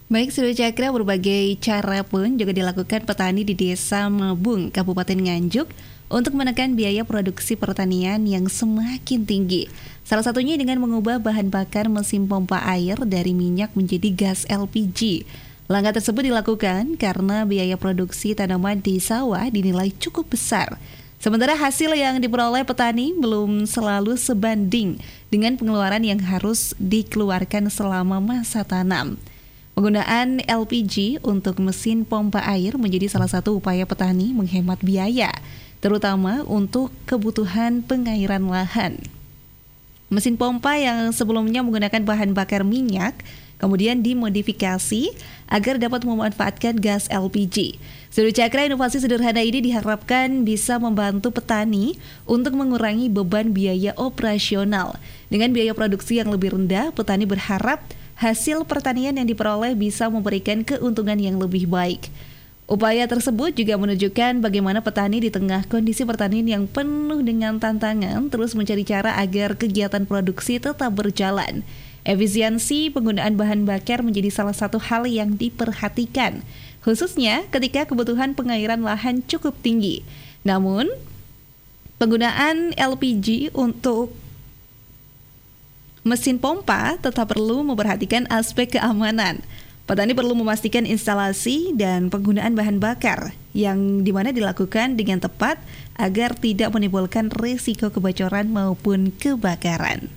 Baik, Sudah Cakra, berbagai cara pun juga dilakukan petani di Desa Mabung, Kabupaten Nganjuk untuk menekan biaya produksi pertanian yang semakin tinggi. Salah satunya dengan mengubah bahan bakar mesin pompa air dari minyak menjadi gas LPG. Langkah tersebut dilakukan karena biaya produksi tanaman di sawah dinilai cukup besar. Sementara hasil yang diperoleh petani belum selalu sebanding dengan pengeluaran yang harus dikeluarkan selama masa tanam. Penggunaan LPG untuk mesin pompa air menjadi salah satu upaya petani menghemat biaya, terutama untuk kebutuhan pengairan lahan. Mesin pompa yang sebelumnya menggunakan bahan bakar minyak kemudian dimodifikasi agar dapat memanfaatkan gas LPG. Sudah Cakra, inovasi sederhana ini diharapkan bisa membantu petani untuk mengurangi beban biaya operasional. Dengan biaya produksi yang lebih rendah, petani berharap hasil pertanian yang diperoleh bisa memberikan keuntungan yang lebih baik. Upaya tersebut juga menunjukkan bagaimana petani di tengah kondisi pertanian yang penuh dengan tantangan terus mencari cara agar kegiatan produksi tetap berjalan. Efisiensi penggunaan bahan bakar menjadi salah satu hal yang diperhatikan, khususnya ketika kebutuhan pengairan lahan cukup tinggi. Namun, penggunaan LPG untuk mesin pompa tetap perlu memperhatikan aspek keamanan. Petani perlu memastikan instalasi dan penggunaan bahan bakar yang dimana dilakukan dengan tepat agar tidak menimbulkan risiko kebocoran maupun kebakaran.